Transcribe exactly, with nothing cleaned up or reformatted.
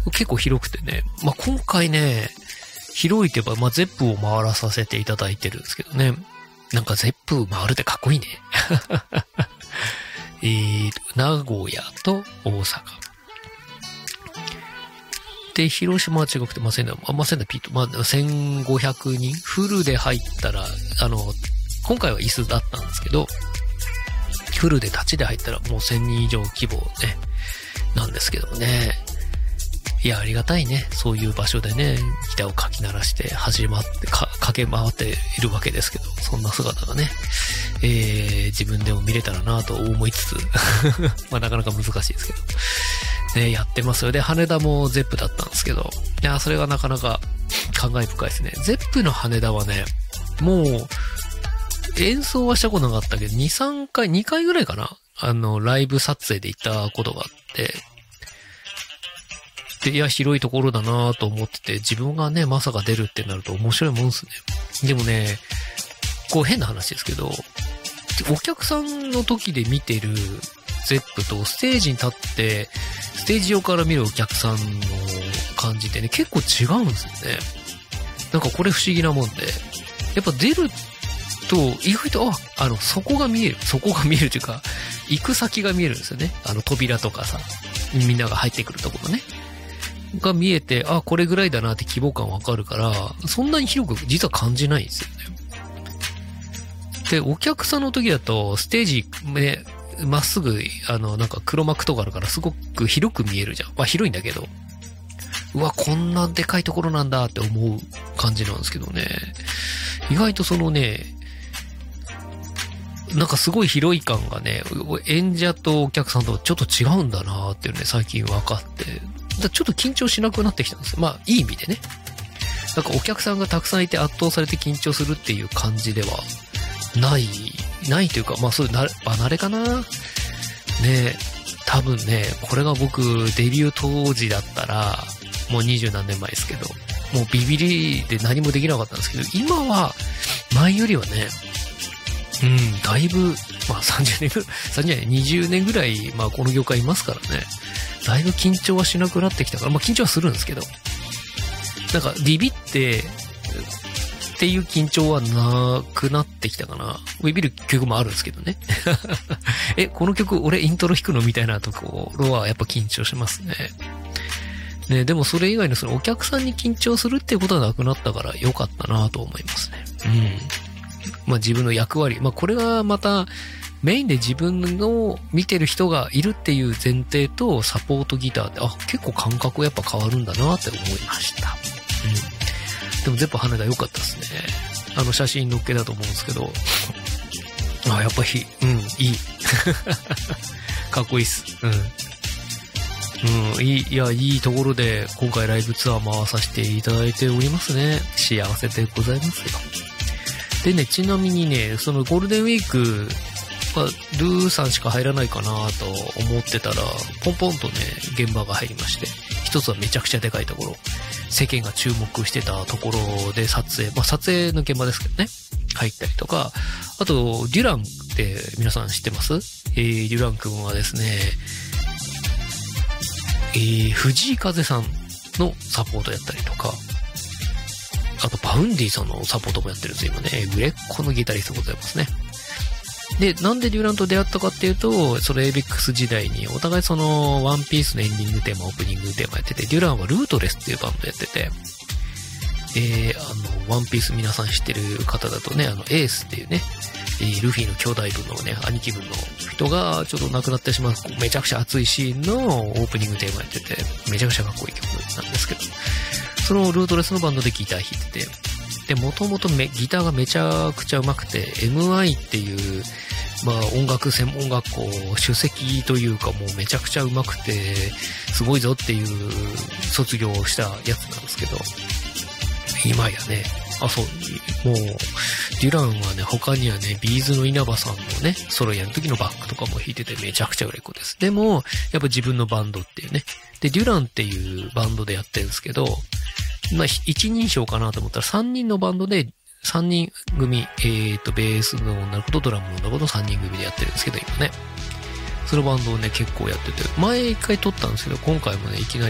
結構広くてね。まあ、今回ね、広いといえば、まあ、ゼップを回らさせていただいてるんですけどね。なんかゼップ回るってかっこいいね。えーと、名古屋と大阪。で、広島は違くて、まあ、仙台、あ、まあ、仙台ピート、まあ、せんごひゃくにんフルで入ったら、あの、今回は椅子だったんですけど、フルで立ちで入ったらもうせんにん以上規模ね、なんですけどね。いや、ありがたいね。そういう場所でね、ギターをかき鳴らして始まって、か、駆け回っているわけですけど、そんな姿がね、えー、自分でも見れたらなと思いつつ、まあなかなか難しいですけど。ね、やってますよ。で、羽田もゼップだったんですけど、いや、それがなかなか感慨深いですね。ゼップの羽田はね、もう、演奏はしたことなかったけど、に、さんかい、にかいぐらいかな。あの、ライブ撮影で行ったことがあって、で、いや、広いところだなと思ってて、自分がね、まさか出るってなると面白いもんですね。でもね、こう変な話ですけど、お客さんの時で見てるゼップとステージに立って、ステージ上から見るお客さんの感じってね、結構違うんですよね。なんかこれ不思議なもんで、やっぱ出ると、意外と、あ、あの、底が見える。底が見えるというか、行く先が見えるんですよね。あの、扉とかさ、みんなが入ってくるところね。が見えて、あ、これぐらいだなって規模感わかるから、そんなに広く実は感じないんですよね。で、お客さんの時だと、ステージ、ね、まっすぐ、あの、なんか黒幕とかあるから、すごく広く見えるじゃん。まあ、広いんだけど、うわ、こんなでかいところなんだって思う感じなんですけどね。意外とそのね、なんかすごい広い感がね、演者とお客さんとちょっと違うんだなーっていうね、最近分かって、だちょっと緊張しなくなってきたんですよ。まあ、いい意味でね。なんかお客さんがたくさんいて圧倒されて緊張するっていう感じではない、ないというか、まあそういうな離れかな。ねえ、多分ね、これが僕デビュー当時だったら、もう二十何年前ですけど、もうビビりで何もできなかったんですけど、今は前よりはね、うん、だいぶ、まあさんじゅうねんぐらい、さんじゅうねん、にじゅうねんぐらい、まあこの業界いますからね、だいぶ緊張はしなくなってきたから、まあ緊張はするんですけど、なんかビビって、っていう緊張はなくなってきたかな。ビビる曲もあるんですけどね。え、この曲俺イントロ弾くのみたいなところはやっぱ緊張しますね。ね、でもそれ以外のそのお客さんに緊張するっていうことはなくなったから良かったなと思いますね。うん。まあ自分の役割。まあこれがまたメインで自分の見てる人がいるっていう前提とサポートギターって、あ、結構感覚やっぱ変わるんだなって思いました。うん。でも全部羽田良かったですね。あの写真載っけだと思うんですけど。あ、やっぱり、うん、いい。かっこいいっす。うん。うん、いい、いや、いいところで今回ライブツアー回させていただいておりますね。幸せでございますよ。でね、ちなみにね、そのゴールデンウィーク、まあ、ルーさんしか入らないかなと思ってたら、ポンポンとね、現場が入りまして、一つはめちゃくちゃでかいところ、世間が注目してたところで撮影、まあ撮影の現場ですけどね、入ったりとか、あと、デュランって皆さん知ってます？えー、デュラン君はですね、えー、藤井風さんのサポートやったりとか、あと、バウンディさんのサポートもやってるんですよ、今ね。売れっ子のギタリストございますね。で、なんでデュランと出会ったかっていうと、そのエイベックス時代にお互いそのワンピースのエンディングテーマ、オープニングテーマやってて、デュランはルートレスっていうバンドやってて、で、あの、ワンピース皆さん知ってる方だとね、あの、エースっていうね、ルフィの兄弟分のね、兄貴分の人がちょっと亡くなってしまう、めちゃくちゃ熱いシーンのオープニングテーマやってて、めちゃくちゃかっこいい曲なんですけど、そのルートレスのバンドでギター弾いてて、で、もともとギターがめちゃくちゃ上手くて、エムアイ っていう、まあ音楽専門学校首席というかもうめちゃくちゃ上手くて、すごいぞっていう卒業したやつなんですけど、今やね、あ、そう、もう、デュランはね、他にはね、ビーズの稲葉さんのね、ソロやる時のバックとかも弾いててめちゃくちゃ売れっ子です。でも、やっぱ自分のバンドっていうね。で、デュランっていうバンドでやってるんですけど、まあ、一人称かなと思ったらさんにんのバンドで、さんにん組、えっと、ベースの女の子とドラムの女の子とさんにん組でやってるんですけど、今ね。そのバンドをね、結構やってて、前一回撮ったんですけど、今回もね、いきなり